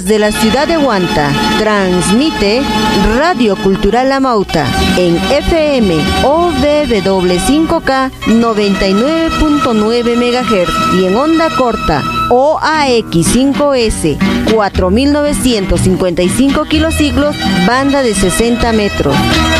Desde la ciudad de Huanta, transmite Radio Cultural La Mauta en FM OVW5K 99.9 MHz y en onda corta OAX5S 4955 kilociclos, banda de 60 metros.